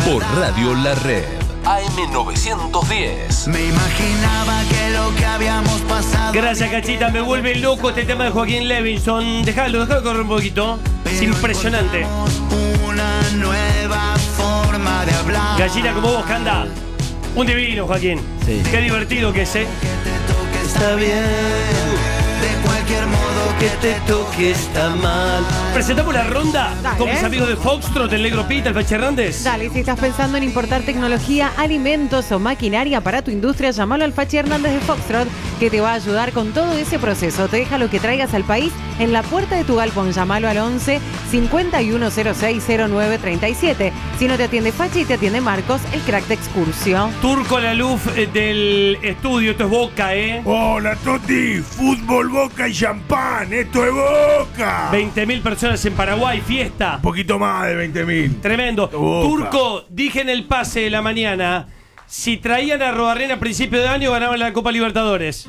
por Radio La Red. AM910. Me imaginaba que lo que habíamos pasado. Gracias, Cachita. Me vuelve loco este tema de Joaquín Levinson. Déjalo correr un poquito. Es impresionante. Una nueva forma de hablar. Gallina como vos, Canda. Un divino, Joaquín. Sí. Qué divertido que es, ¿eh? Está bien. De cualquier modo Que te toque está mal. Presentamos la ronda Dale. con mis amigos de Foxtrot, el Negro Pita, el Fache Hernández. Dale, si estás pensando en importar tecnología, alimentos o maquinaria para tu industria, llámalo al Fachi Hernández de Foxtrot, que te va a ayudar con todo ese proceso. Te deja lo que traigas al país en la puerta de tu galpón. Llámalo al 11 5106 0937. Si no te atiende Fachi, te atiende Marcos, el crack de Excursio. Turco Laluf del estudio, esto es Boca, ¿eh? Hola, Toti. Fútbol, Boca y champán. Esto es Boca. 20.000 personas en Paraguay, fiesta. Un poquito más de 20.000. Tremendo. Boca. Turco, dije en el pase de la mañana, si traían a Arrobarrena a principio de año, ganaban la Copa Libertadores.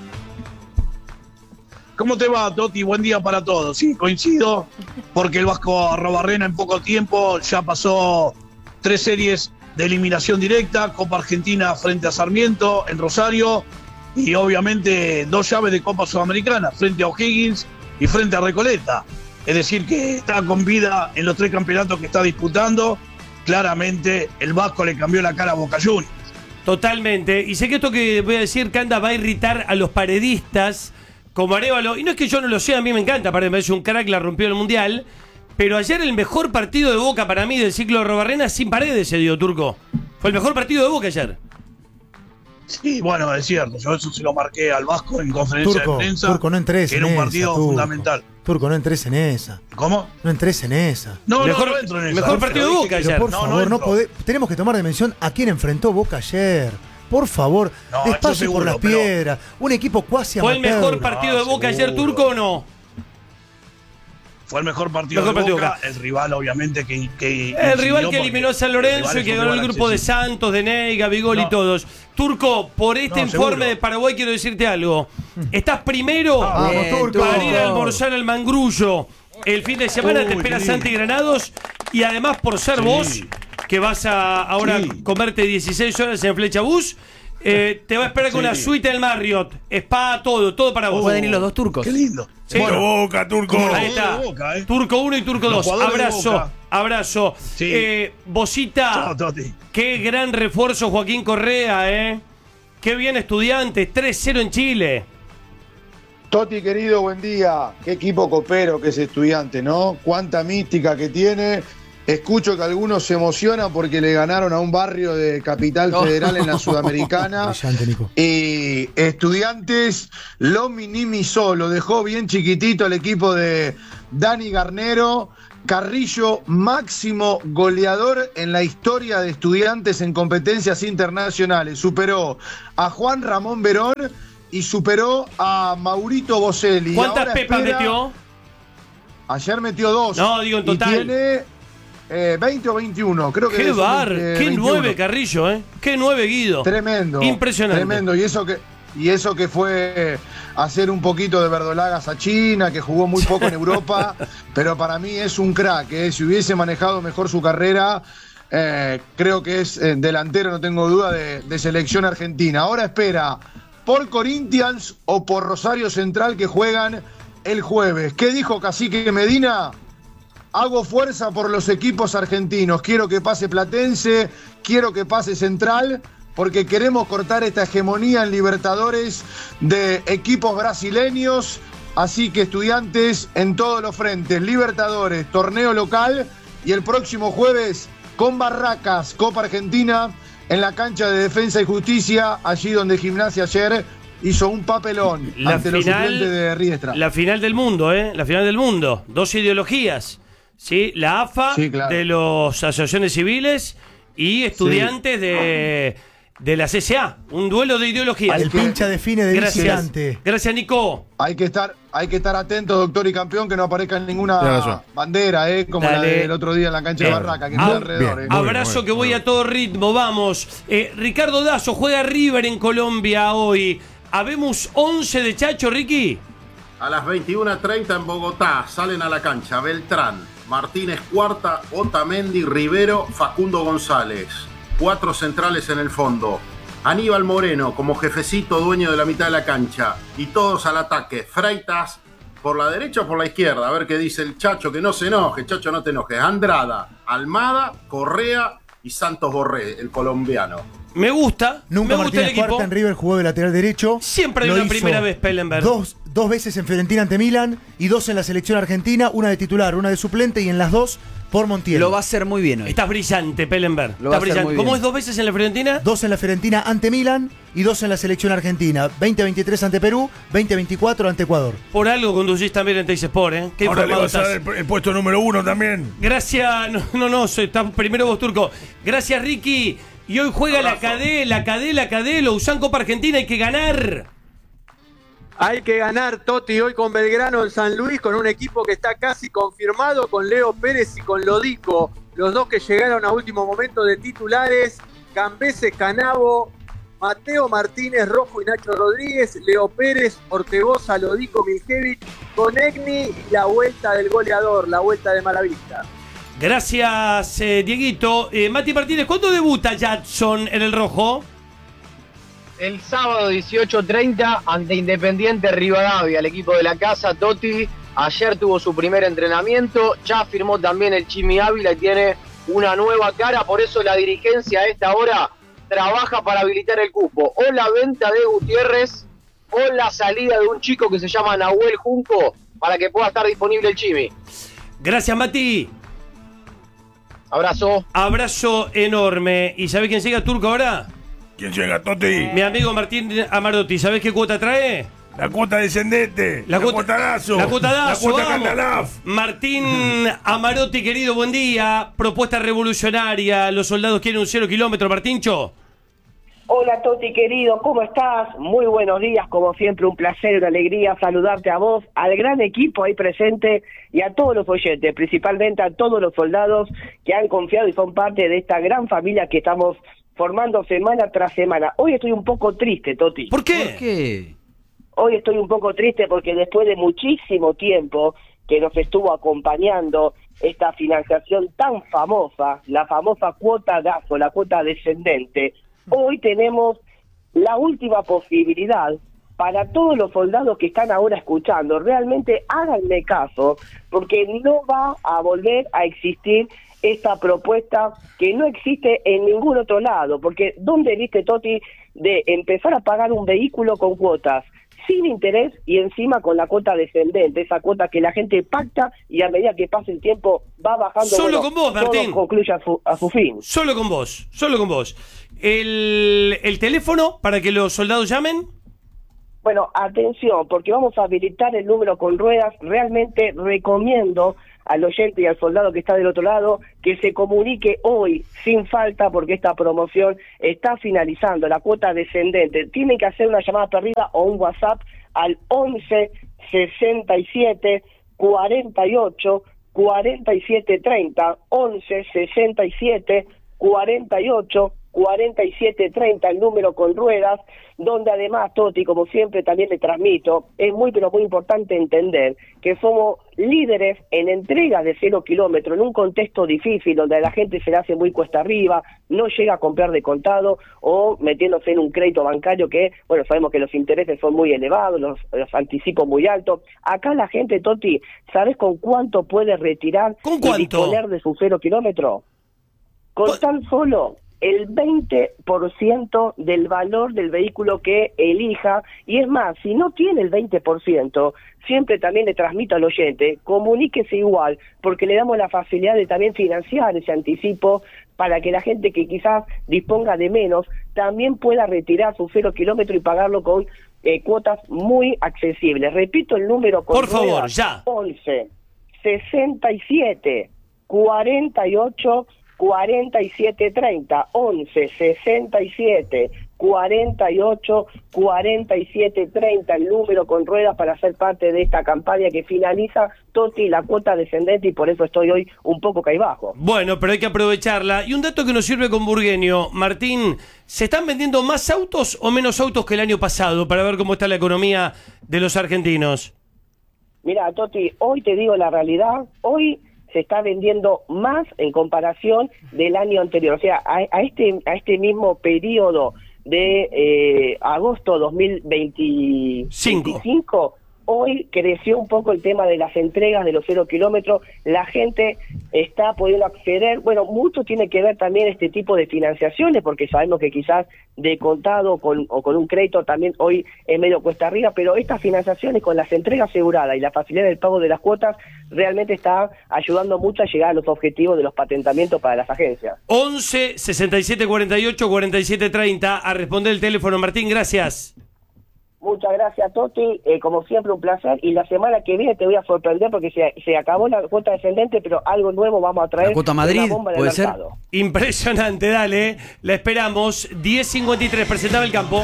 ¿Cómo te va, Toti? Buen día para todos. Sí, coincido, porque el Vasco Arrobarrena en poco tiempo ya pasó 3 series de eliminación directa, Copa Argentina frente a Sarmiento en Rosario y obviamente 2 llaves de Copa Sudamericana frente a O'Higgins y frente a Recoleta. Es decir, que está con vida en los 3 campeonatos que está disputando. Claramente el Vasco le cambió la cara a Boca Juniors. Totalmente. Y sé que esto que voy a decir, Canda, va a irritar a los paredistas como Arévalo. Y no es que yo no lo sea, a mí me encanta. Paredes me parece un crack, la rompió en el Mundial. Pero ayer el mejor partido de Boca para mí del ciclo de Arrobarrena sin Paredes se dio, Turco. Fue el mejor partido de Boca ayer. Sí, bueno, es cierto. Yo eso se lo marqué al Vasco en conferencia de prensa. Turco, no entres que en era un esa, partido Turco. fundamental. Turco, no entres en esa. ¿Cómo? No entres en esa. No, Mejor- no entro en eso. mejor partido de Dije Boca que- ayer. Por No, favor, no entro. tenemos que tomar de mención a quién enfrentó Boca ayer. Por favor, No, eso despacio seguro, por las pero- piedras. Un equipo cuasi ¿Fue el amateur. mejor partido de Boca ayer, seguro. Turco, o no? Fue el mejor partido Mejor de partido Boca, Boca. el rival obviamente que El rival que eliminó a San Lorenzo y que ganó el grupo de Santos, de Ney, Gabigol y No. todos. Turco, por este No, informe seguro. de Paraguay quiero decirte algo. Estás primero Vamos, Turco. para ir a almorzar al Mangrullo. El fin de semana te Uy, espera qué Santi Granados y además por ser Sí. vos, que vas a ahora Sí. comerte 16 horas en Flecha Bus, te va a esperar con Sí. una suite del Marriott. Spa, todo para vos. Pueden ir los dos turcos. Qué lindo. Sí. Bueno, Boca, Turco. Ahí está. de Boca, Turco 1 y Turco 2. jugadores de Abrazo, Boca. abrazo. Sí. Bocita, Chao, Toti. qué gran refuerzo Joaquín Correa, ¿eh? Qué bien Estudiantes, 3-0 en Chile. Toti, querido, buen día. Qué equipo copero que es Estudiante, ¿no? Cuánta mística que tiene. Escucho que algunos se emocionan porque le ganaron a un barrio de Capital Federal en la Sudamericana. Brillante, Nico. Y Estudiantes lo minimizó, lo dejó bien chiquitito el equipo de Dani Garnero. Carrillo, máximo goleador en la historia de Estudiantes en competencias internacionales. Superó a Juan Ramón Verón y superó a Maurito Boselli. ¿Cuántas Ahora pepas espera- metió? Ayer metió 2. No, digo en total. Y tiene 20 o 21, creo que Qué son bar, 20, qué 21. 9 Carrillo, ¿eh? Qué 9 Guido. Tremendo. Impresionante. Tremendo. Y eso que fue hacer un poquito de verdolagas a China, que jugó muy poco en Europa, pero para mí es un crack. Si hubiese manejado mejor su carrera, creo que es delantero, no tengo duda, de selección argentina. Ahora espera por Corinthians o por Rosario Central, que juegan el jueves. ¿Qué dijo Cacique Medina? Hago fuerza por los equipos argentinos. Quiero que pase Platense, quiero que pase Central, porque queremos cortar esta hegemonía en Libertadores de equipos brasileños. Así que Estudiantes en todos los frentes, Libertadores, torneo local y el próximo jueves con Barracas, Copa Argentina, en la cancha de Defensa y Justicia, allí donde Gimnasia ayer hizo un papelón ante los suplentes de Riestra. La final del mundo, ¿eh? La final del mundo. 2 ideologías. ¿Sí? La AFA Sí, claro. de las asociaciones civiles y estudiantes de la CSA. Un duelo de ideologías. El pincha define de Gracias. visitante. Gracias, Nico. Hay que estar atentos, doctor y campeón, que no aparezca Tiene ninguna razón. bandera, como la Dale. del otro día en la cancha de Barraca, que está alrededor. bien. Abrazo bien, que voy muy a todo ritmo, vamos. Ricardo Dazo juega River en Colombia hoy. ¿Habemos 11 de Chacho, Ricky? A las 21:30 en Bogotá salen a la cancha Beltrán, Martínez Cuarta, Otamendi, Rivero, Facundo González. 4 centrales en el fondo. Aníbal Moreno como jefecito, dueño de la mitad de la cancha. Y todos al ataque. Freitas por la derecha o por la izquierda. A ver qué dice el Chacho, que no se enoje. Chacho, no te enojes. Andrada, Almada, Correa y Santos Borré, el colombiano. Me gusta. Nunca me gusta el Martínez equipo. Cuarta en River jugó de lateral derecho. Siempre hay Lo una hizo primera vez, Pellenberg. Dos veces en Fiorentina ante Milan y 2 en la selección argentina, una de titular, una de suplente y en las 2 por Montiel. Lo va a hacer muy bien hoy. Estás brillante, Pellenberg. Lo va Estás a hacer brillante. muy ¿Cómo bien. es 2 veces en la Fiorentina? 2 en la Fiorentina ante Milan y 2 en la selección argentina. 2023 ante Perú, 2024 ante Ecuador. Por algo conducís también en Teis Sport, ¿eh? Qué Ahora le informado vas a estás. dar el puesto número 1 también. Gracias. No, está primero vos, Turco. Gracias, Ricky. Y hoy juega la KD, Lausanne Copa Argentina. Hay que ganar. Hay que ganar, Toti, hoy con Belgrano en San Luis, con un equipo que está casi confirmado, con Leo Pérez y con Lodico, los dos que llegaron a último momento de titulares, Cambeses, Canavo, Mateo Martínez, Rojo y Nacho Rodríguez, Leo Pérez, Ortegoza, Lodico, Miljevich, Conegni y la vuelta del goleador, la vuelta de Malavista. Gracias, Dieguito. Mati Martínez, ¿cuándo debuta Jackson en el rojo? El sábado 18:30 ante Independiente Rivadavia, el equipo de la casa. Totti ayer tuvo su primer entrenamiento, ya firmó también el Chimi Ávila y tiene una nueva cara, por eso la dirigencia a esta hora trabaja para habilitar el cupo. O la venta de Gutiérrez o la salida de un chico que se llama Nahuel Junco para que pueda estar disponible el Chimi. Gracias, Mati. Abrazo. Abrazo enorme. ¿Y sabés quién llega, Turco, ahora? ¿Quién llega, Toti? Mi amigo Martín Amarotti. ¿Sabés qué cuota trae? La cuota descendente. La cuota Dazo. La cuota Dazo. La cuota vamos. Catalaf. Martín Amarotti, querido, buen día. Propuesta revolucionaria. Los soldados quieren un 0 kilómetro, Martíncho. Hola Toti querido, ¿cómo estás? Muy buenos días, como siempre un placer, una alegría saludarte a vos, al gran equipo ahí presente y a todos los oyentes, principalmente a todos los soldados que han confiado y son parte de esta gran familia que estamos formando semana tras semana. Hoy estoy un poco triste, Toti. ¿Por qué? ¿Por qué? Hoy estoy un poco triste porque después de muchísimo tiempo que nos estuvo acompañando esta financiación tan famosa, la famosa cuota Dazo, la cuota descendente, hoy tenemos la última posibilidad para todos los soldados que están ahora escuchando. Realmente háganme caso, porque no va a volver a existir esta propuesta que no existe en ningún otro lado. Porque ¿dónde viste, Toti, de empezar a pagar un vehículo con cuotas sin interés y encima con la cuota descendente, esa cuota que la gente pacta y a medida que pase el tiempo va bajando? Solo con vos, Martín. Todo concluye a su fin. Solo con vos, solo con vos. ¿El teléfono para que los soldados llamen? Bueno, atención, porque vamos a habilitar el número con ruedas. Realmente recomiendo al oyente y al soldado que está del otro lado que se comunique hoy sin falta, porque esta promoción está finalizando, la cuota descendente. Tienen que hacer una llamada perdida o un WhatsApp al 11 67 48 47 30, 11 67 48 47 30, el número con ruedas, donde además, Toti, como siempre también le transmito, es muy pero muy importante entender que somos líderes en entrega de 0 kilómetros, en un contexto difícil donde la gente se le hace muy cuesta arriba, no llega a comprar de contado o metiéndose en un crédito bancario que, bueno, sabemos que los intereses son muy elevados, los anticipos muy altos. Acá la gente, Toti, ¿sabes con cuánto puede retirar y disponer de su 0 kilómetro? Con tan solo el 20% del valor del vehículo que elija, y es más, si no tiene el 20%, siempre también le transmito al oyente, comuníquese igual, porque le damos la facilidad de también financiar ese anticipo para que la gente que quizás disponga de menos también pueda retirar su 0 kilómetro y pagarlo con cuotas muy accesibles. Repito el número con por favor, ruedas, ya. 11 67 48 47 30, 11 67 48 47 30, el número con ruedas para ser parte de esta campaña que finaliza, Toti, la cuota descendente, y por eso estoy hoy un poco caibajo. Bueno, pero hay que aprovecharla. Y un dato que nos sirve con Burgueño, Martín, ¿se están vendiendo más autos o menos autos que el año pasado para ver cómo está la economía de los argentinos? Mira, Toti, hoy te digo la realidad, hoy se está vendiendo más en comparación del año anterior. O sea, a este mismo periodo de agosto 2025, hoy creció un poco el tema de las entregas de los 0 kilómetros, la gente está pudiendo acceder, bueno, mucho tiene que ver también este tipo de financiaciones, porque sabemos que quizás de contado o con un crédito también hoy es medio cuesta arriba, pero estas financiaciones con las entregas aseguradas y la facilidad del pago de las cuotas realmente está ayudando mucho a llegar a los objetivos de los patentamientos para las agencias. 11 67 48 47 30, a responder el teléfono. Martín, gracias. Muchas gracias, Toti. Como siempre, un placer. Y la semana que viene te voy a sorprender porque se acabó la cuota descendente, pero algo nuevo vamos a traer. La cuota Madrid, una bomba en el ¿puede ser? mercado. Impresionante, dale. La esperamos. 10:53, presentaba el campo.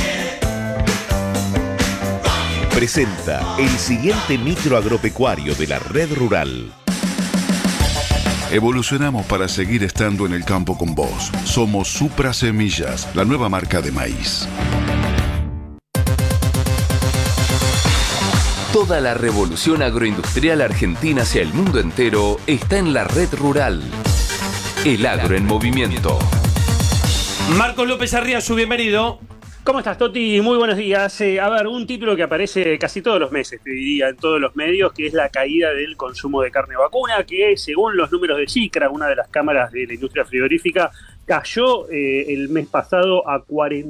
Presenta el siguiente micro agropecuario de la Red Rural. Evolucionamos para seguir estando en el campo con vos. Somos Supra Semillas, la nueva marca de maíz. Toda la revolución agroindustrial argentina hacia el mundo entero está en la Red Rural. El agro en movimiento. Marcos López Arriazu, bienvenido. ¿Cómo estás, Toti? Muy buenos días. A ver, un título que aparece casi todos los meses, te diría, en todos los medios, que es la caída del consumo de carne vacuna, que según los números de CICRA, una de las cámaras de la industria frigorífica, cayó el mes pasado a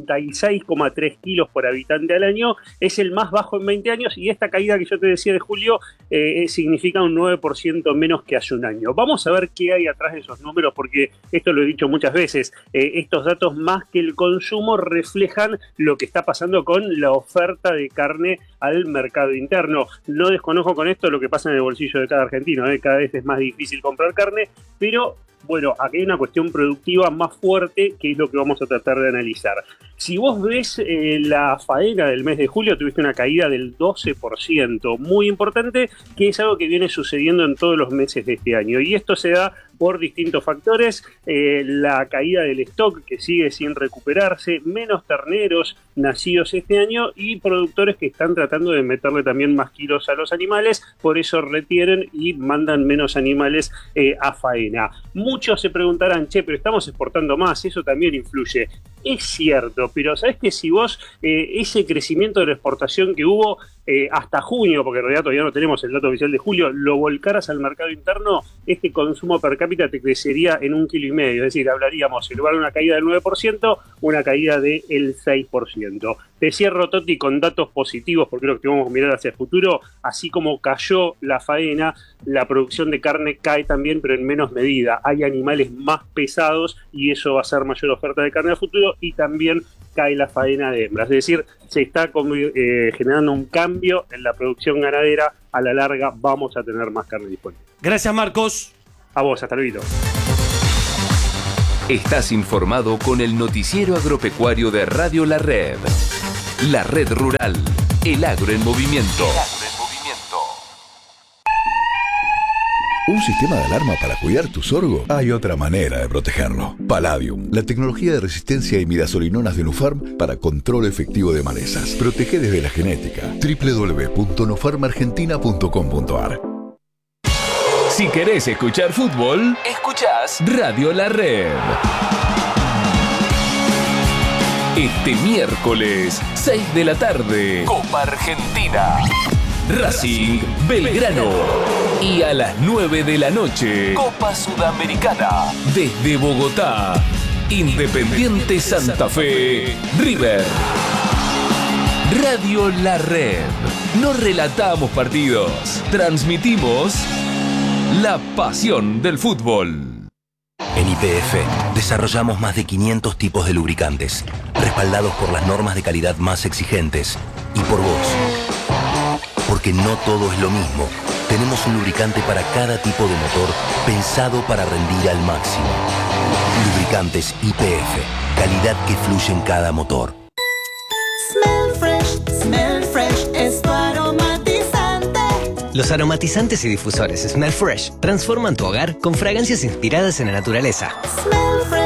46,3 kilos por habitante al año. Es el más bajo en 20 años y esta caída que yo te decía de julio significa un 9% menos que hace un año. Vamos a ver qué hay atrás de esos números, porque esto lo he dicho muchas veces, estos datos más que el consumo reflejan lo que está pasando con la oferta de carne al mercado interno. No desconozco con esto lo que pasa en el bolsillo de cada argentino, cada vez es más difícil comprar carne, pero bueno, aquí hay una cuestión productiva más fuerte que es lo que vamos a tratar de analizar. Si vos ves la faena del mes de julio, tuviste una caída del 12%, muy importante, que es algo que viene sucediendo en todos los meses de este año. Y esto se da por distintos factores, la caída del stock que sigue sin recuperarse, menos terneros nacidos este año y productores que están tratando de meterle también más kilos a los animales, por eso retienen y mandan menos animales a faena. Muchos se preguntarán, pero estamos exportando más, eso también influye. Es cierto, pero ¿sabés que si vos ese crecimiento de la exportación que hubo hasta junio, porque en realidad todavía no tenemos el dato oficial de julio, lo volcaras al mercado interno, este consumo per cápita te crecería en 1,5 kilos. Es decir, hablaríamos en lugar de una caída del 9%, una caída del 6%. Te cierro, Toti, con datos positivos, porque creo que vamos a mirar hacia el futuro. Así como cayó la faena, la producción de carne cae también, pero en menos medida. Hay animales más pesados y eso va a ser mayor oferta de carne a futuro, y también cae la faena de hembras. Es decir, se está generando un cambio en la producción ganadera. A la larga vamos a tener más carne disponible. Gracias, Marcos. A vos, hasta luego. Estás informado con el noticiero agropecuario de Radio La Red. La Red Rural. El agro en movimiento. ¿Un sistema de alarma para cuidar tu sorgo? Hay otra manera de protegerlo. Palladium, la tecnología de resistencia a imidazolinonas de Nufarm para control efectivo de malezas. Protege desde la genética. www.nufarmargentina.com.ar. Si querés escuchar fútbol, escuchás Radio La Red. Este miércoles, 6 de la tarde, Copa Argentina. Racing Belgrano. Y a las 9 de la noche, Copa Sudamericana. Desde Bogotá, Independiente Santa Fe, River. Radio La Red. No relatamos partidos, transmitimos la pasión del fútbol. En YPF desarrollamos más de 500 tipos de lubricantes, respaldados por las normas de calidad más exigentes y por vos. Porque no todo es lo mismo. Tenemos un lubricante para cada tipo de motor pensado para rendir al máximo. Lubricantes YPF, calidad que fluye en cada motor. Smell Fresh es tu aromatizante. Los aromatizantes y difusores Smell Fresh transforman tu hogar con fragancias inspiradas en la naturaleza. Smell Fresh.